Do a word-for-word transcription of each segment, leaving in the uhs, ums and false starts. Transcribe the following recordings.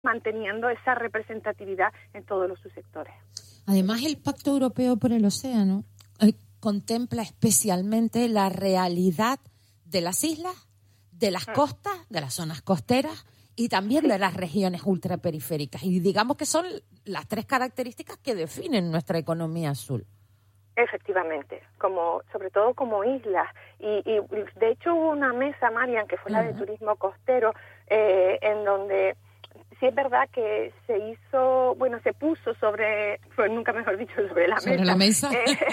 manteniendo esa representatividad en todos los subsectores. Además, el Pacto Europeo por el Océano eh, contempla especialmente la realidad de las islas, de las costas, de las zonas costeras y también de las regiones ultraperiféricas. Y digamos que son las tres características que definen nuestra economía azul. Efectivamente, como sobre todo como islas. Y, y de hecho hubo una mesa, Marian, que fue la de turismo costero, eh, en donde sí es verdad que se hizo, bueno, se puso sobre, pues nunca mejor dicho, sobre la ¿Sobre mesa. la mesa?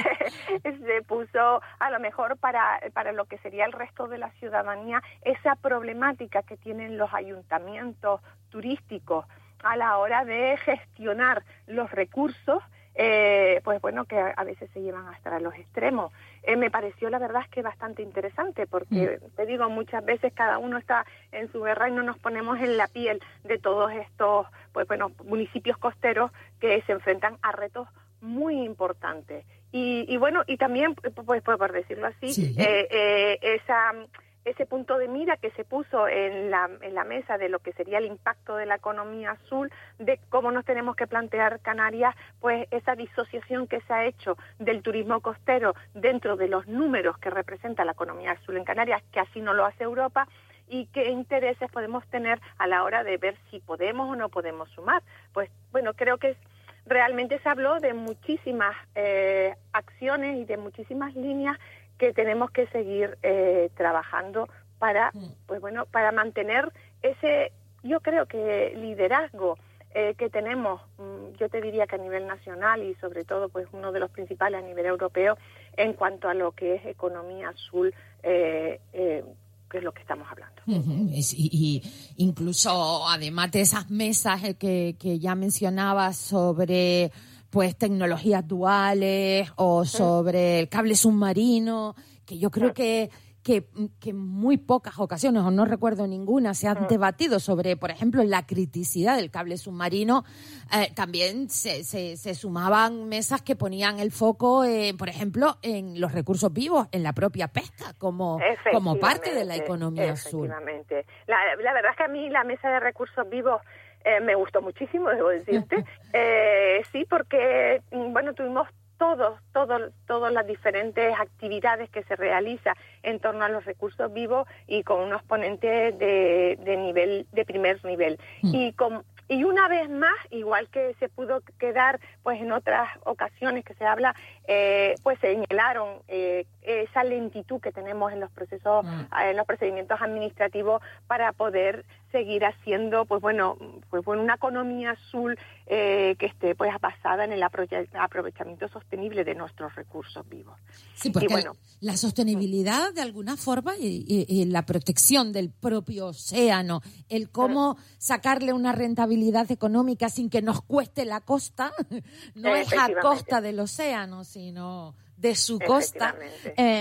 Eh, se puso a lo mejor para, para lo que sería el resto de la ciudadanía esa problemática que tienen los ayuntamientos turísticos a la hora de gestionar los recursos. Eh, pues bueno, que a, a veces se llevan hasta los extremos. Eh, me pareció, la verdad, es que bastante interesante, porque, mm. te digo, muchas veces cada uno está en su guerra y no nos ponemos en la piel de todos estos, pues bueno, municipios costeros que se enfrentan a retos muy importantes. Y, y bueno, y también, pues, pues por decirlo así, sí. eh, eh, esa... ese punto de mira que se puso en la, en la mesa de lo que sería el impacto de la economía azul, de cómo nos tenemos que plantear Canarias, pues esa disociación que se ha hecho del turismo costero dentro de los números que representa la economía azul en Canarias, que así no lo hace Europa, y qué intereses podemos tener a la hora de ver si podemos o no podemos sumar. Pues bueno, creo que es, realmente se habló de muchísimas eh, acciones y de muchísimas líneas que tenemos que seguir eh, trabajando para, pues bueno, para mantener ese, yo creo que liderazgo eh, que tenemos, yo te diría que a nivel nacional y sobre todo, pues uno de los principales a nivel europeo en cuanto a lo que es economía azul, eh, eh, que es lo que estamos hablando. Uh-huh. y, y incluso además de esas mesas que, que ya mencionabas sobre pues tecnologías duales o sobre el cable submarino, que yo creo que que, que en muy pocas ocasiones, o no recuerdo ninguna, se han debatido sobre, por ejemplo, la criticidad del cable submarino. Eh, también se, se, se sumaban mesas que ponían el foco, eh, por ejemplo, en los recursos vivos, en la propia pesca, como, como parte de la economía azul. Efectivamente. La, la verdad es que a mí la mesa de recursos vivos Eh, me gustó muchísimo, debo decirte. Eh, sí, porque, bueno, tuvimos todos, todos, todas las diferentes actividades que se realizan en torno a los recursos vivos y con unos ponentes de, de nivel, de primer nivel. Mm. Y con Y una vez más, igual que se pudo quedar pues en otras ocasiones que se habla, eh, pues señalaron eh, esa lentitud que tenemos en los procesos, mm. en los procedimientos administrativos para poder seguir haciendo pues bueno, pues bueno una economía azul eh, que esté pues basada en el aprovechamiento sostenible de nuestros recursos vivos. Sí, porque y bueno, la sostenibilidad de alguna forma y, y, y la protección del propio océano, el cómo sacarle una rentabilidad económica sin que nos cueste la costa, no es a costa del océano, sino de su costa. Eh,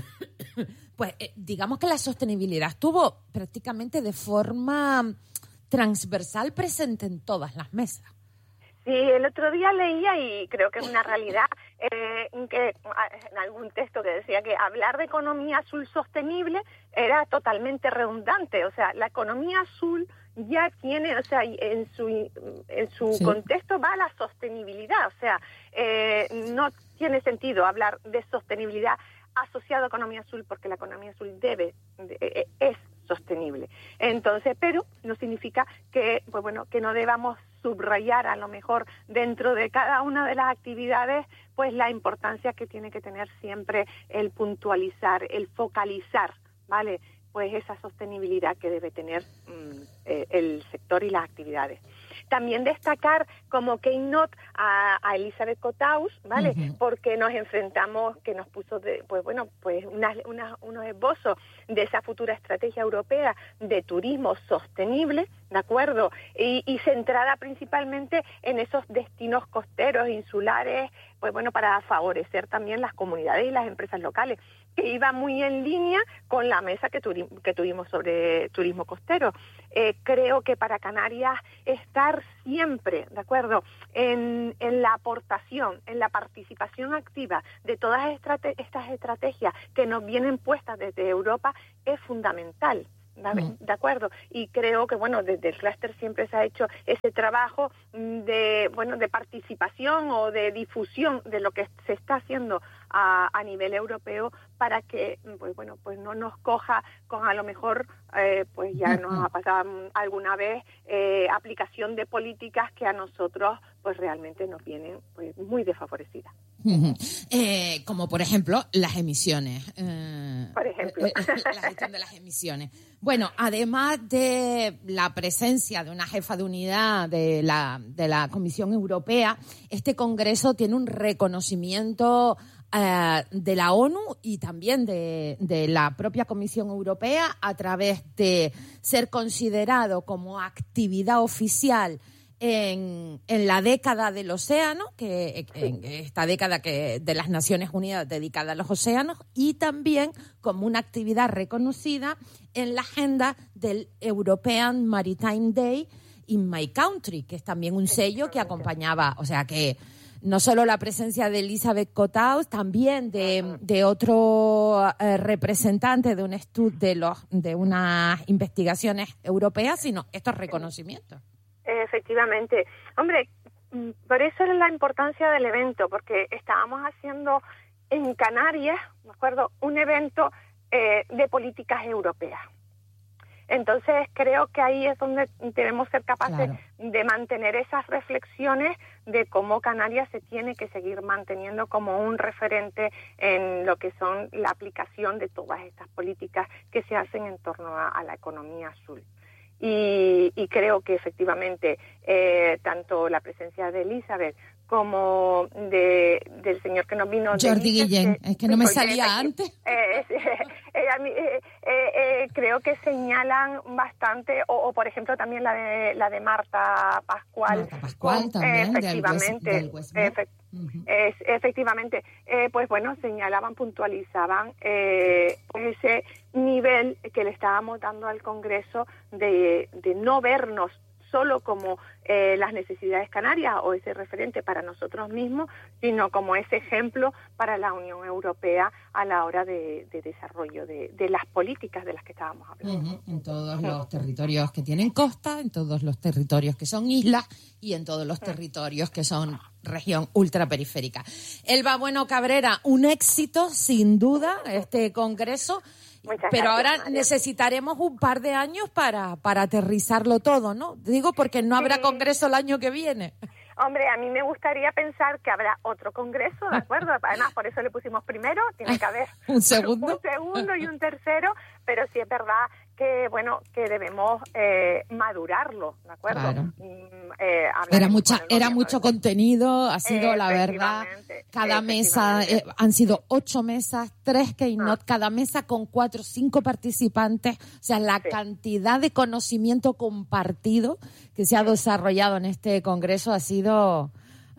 pues eh, digamos que la sostenibilidad estuvo prácticamente de forma transversal presente en todas las mesas. Sí, el otro día leía y creo que es una realidad eh, que en algún texto que decía que hablar de economía azul sostenible era totalmente redundante. O sea, la economía azul ya tiene, o sea, en su en su sí. contexto va la sostenibilidad. O sea, eh, no tiene sentido hablar de sostenibilidad asociado a economía azul porque la economía azul debe de, es sostenible. Entonces, pero no significa que, pues bueno, que no debamos subrayar a lo mejor dentro de cada una de las actividades pues la importancia que tiene que tener siempre el puntualizar, el focalizar, ¿vale? Pues esa sostenibilidad que debe tener mm, eh, el sector y las actividades. También destacar como keynote a, a Elizabeth Kottaus, ¿vale? Uh-huh. Porque nos enfrentamos, que nos puso, de, pues bueno, pues unas, unas, unos esbozos de esa futura estrategia europea de turismo sostenible, ¿de acuerdo? Y, y centrada principalmente en esos destinos costeros, insulares, pues bueno, para favorecer también las comunidades y las empresas locales, que iba muy en línea con la mesa que, turi- que tuvimos sobre turismo costero. Eh, creo que para Canarias estar siempre, ¿de acuerdo?, en, en la aportación, en la participación activa de todas estrate- estas estrategias que nos vienen puestas desde Europa es fundamental. ¿de, de acuerdo? Y creo que, bueno, desde el clúster siempre se ha hecho ese trabajo de, bueno, de participación o de difusión de lo que se está haciendo a, a nivel europeo para que, pues bueno, pues no nos coja con a lo mejor, eh, pues ya nos ha pasado alguna vez, eh, aplicación de políticas que a nosotros, pues realmente nos vienen pues muy desfavorecidas. Uh-huh. Eh, como por ejemplo las emisiones. Eh, por ejemplo. Eh, eh, la gestión de las emisiones. Bueno, además de la presencia de una jefa de unidad de la, de la Comisión Europea, este Congreso tiene un reconocimiento eh, de la ONU y también de, de la propia Comisión Europea a través de ser considerado como actividad oficial En, en la década del océano, que en esta década que de las Naciones Unidas dedicada a los océanos, y también como una actividad reconocida en la agenda del European Maritime Day in My Country, que es también un sello que acompañaba, o sea que no solo la presencia de Elisabeth Kottaus, también de, de otro eh, representante de un estudio de los de unas investigaciones europeas, sino estos reconocimientos. Efectivamente. Hombre, por eso es la importancia del evento, porque estábamos haciendo en Canarias, ¿de acuerdo?, un evento eh, de políticas europeas. Entonces creo que ahí es donde debemos ser capaces claro. de mantener esas reflexiones de cómo Canarias se tiene que seguir manteniendo como un referente en lo que son la aplicación de todas estas políticas que se hacen en torno a, a la economía azul. Y, y creo que efectivamente eh, tanto la presencia de Elizabeth como de del señor que nos vino... Jordi Guillén, es que no me salía eh, antes. Eh, eh, eh, eh, eh, eh, creo que señalan bastante, o, o por ejemplo también la de la de Marta Pascual. Marta Pascual con, también, eh, efectivamente, del West, del West efe, uh-huh. es, efectivamente, eh, pues bueno, señalaban, puntualizaban eh, ese nivel que le estábamos dando al Congreso de, de no vernos solo como eh, las necesidades canarias o ese referente para nosotros mismos, sino como ese ejemplo para la Unión Europea a la hora de, de desarrollo de, de las políticas de las que estábamos hablando. Uh-huh. En todos uh-huh. los territorios que tienen costa, en todos los territorios que son islas y en todos los uh-huh. territorios que son región ultraperiférica. Elba Bueno Cabrera, un éxito sin duda este congreso. Muchas Pero gracias, ahora María. Necesitaremos un par de años para, para aterrizarlo todo, ¿no? Digo porque no habrá sí. congreso el año que viene. Hombre, a mí me gustaría pensar que habrá otro congreso, ¿de acuerdo? Además, por eso le pusimos primero, tiene que haber un segundo, un segundo y un tercero, pero sí es verdad que, bueno, que debemos eh, madurarlo, ¿de acuerdo? Claro. Eh, era mucha, era mucho contenido, ha sido, la verdad, cada mesa, eh, han sido ocho mesas, tres keynote, ah. cada mesa con cuatro o cinco participantes, o sea, la sí. cantidad de conocimiento compartido que se ha desarrollado en este congreso ha sido...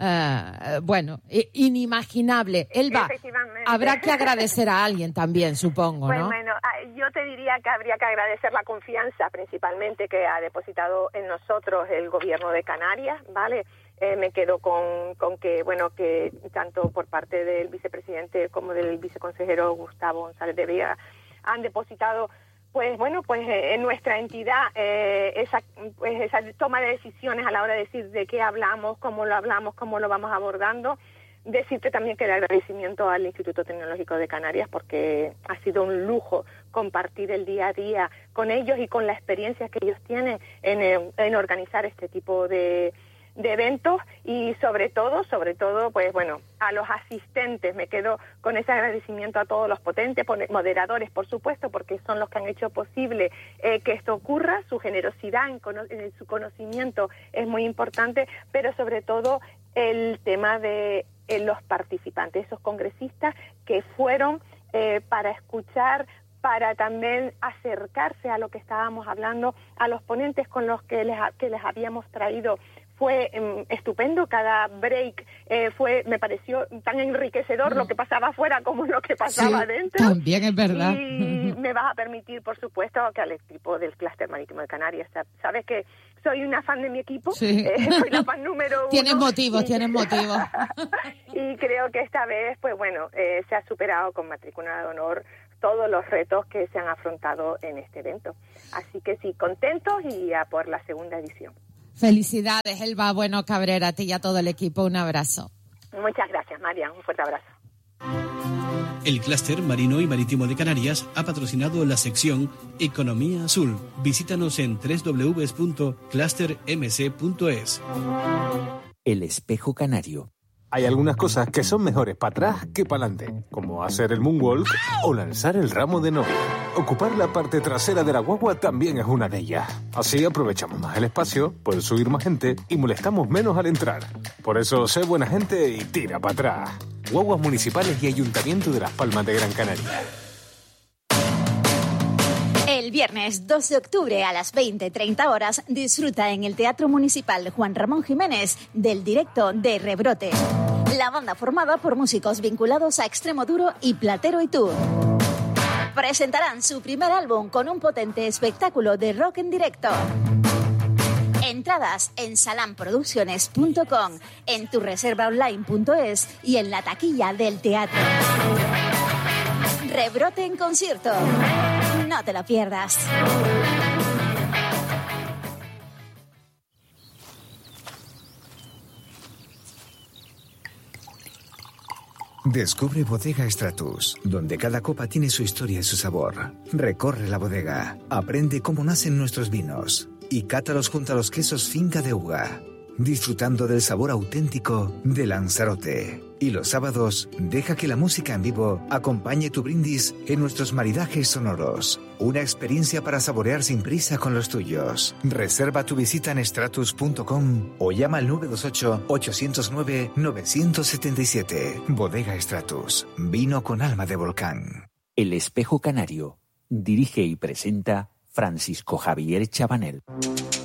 Uh, bueno, inimaginable. Elba, habrá que agradecer a alguien también, supongo, pues, ¿no? Bueno, yo te diría que habría que agradecer la confianza principalmente que ha depositado en nosotros el gobierno de Canarias, ¿vale? Eh, me quedo con, con que, bueno, que tanto por parte del vicepresidente como del viceconsejero Gustavo González de Vega han depositado pues bueno, pues eh, en nuestra entidad eh, esa pues esa toma de decisiones a la hora de decir de qué hablamos, cómo lo hablamos, cómo lo vamos abordando. Decirte también que el agradecimiento al Instituto Tecnológico de Canarias porque ha sido un lujo compartir el día a día con ellos y con la experiencia que ellos tienen en, en organizar este tipo de de eventos y sobre todo, sobre todo, pues bueno, a los asistentes, me quedo con ese agradecimiento a todos los potentes, moderadores, por supuesto, porque son los que han hecho posible eh, que esto ocurra, su generosidad en, cono- en su conocimiento es muy importante, pero sobre todo el tema de eh, los participantes, esos congresistas que fueron eh, para escuchar, para también acercarse a lo que estábamos hablando, a los ponentes con los que les, que les habíamos traído. Fue eh, estupendo, cada break eh, fue, me pareció tan enriquecedor lo que pasaba afuera como lo que pasaba sí, adentro. También es verdad. Y me vas a permitir, por supuesto, que al equipo del Clúster Marítimo de Canarias, sabes que soy una fan de mi equipo, sí. eh, soy la fan número uno. Tienes motivos, y, tienes motivos. Y creo que esta vez, pues bueno, eh, se ha superado con matrícula de honor todos los retos que se han afrontado en este evento. Así que sí, contentos y a por la segunda edición. Felicidades, Elba Bueno Cabrera, a ti y a todo el equipo. Un abrazo. Muchas gracias, Marian. Un fuerte abrazo. El Clúster Marino y Marítimo de Canarias ha patrocinado la sección Economía Azul. Visítanos en doble u doble u doble u punto cluster m c punto es. El espejo canario. Hay algunas cosas que son mejores para atrás que para adelante, como hacer el moonwalk o lanzar el ramo de novia. Ocupar la parte trasera de la guagua también es una de ellas. Así aprovechamos más el espacio, puede subir más gente y molestamos menos al entrar. Por eso, sé buena gente y tira para atrás. Guaguas municipales y Ayuntamiento de Las Palmas de Gran Canaria. El viernes dos de octubre a las veinte treinta horas disfruta en el Teatro Municipal Juan Ramón Jiménez del directo de Rebrote. La banda formada por músicos vinculados a Extremoduro y Platero y Tour. Presentarán su primer álbum con un potente espectáculo de rock en directo. Entradas en salamproducciones punto com, en tu reserva online punto es y en la taquilla del teatro. Rebrote en concierto. No te lo pierdas. Descubre Bodega Stratus, donde cada copa tiene su historia y su sabor. Recorre la bodega, aprende cómo nacen nuestros vinos y cátalos junto a los quesos Finca de Uga, disfrutando del sabor auténtico de Lanzarote. Y los sábados, deja que la música en vivo acompañe tu brindis en nuestros maridajes sonoros. Una experiencia para saborear sin prisa con los tuyos. Reserva tu visita en stratus punto com o llama al nueve dos ocho, ocho cero nueve, nueve siete siete. Bodega Stratus, vino con alma de volcán. El espejo canario. Dirige y presenta Francisco Javier Chabanel.